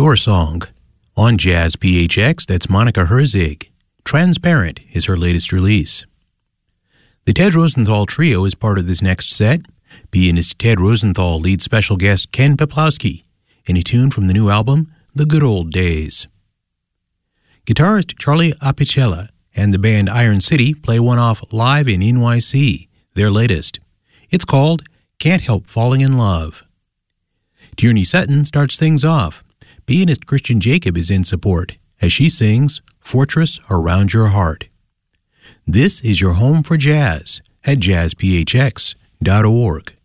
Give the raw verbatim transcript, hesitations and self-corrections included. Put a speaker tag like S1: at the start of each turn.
S1: Your Song. On Jazz P H X, that's Monica Herzig. Transparent is her latest release. The Ted Rosenthal Trio is part of this next set. Pianist Ted Rosenthal leads special guest Ken Peplowski in a tune from the new album, The Good Old Days. Guitarist Charlie Apicella and the band Iron City play one off live in N Y C, their latest. It's called Can't Help Falling in Love. Tierney Sutton starts things off. Pianist Christian Jacob is in support as she sings Fortress Around Your Heart. This is your home for jazz at jazz p h x dot org.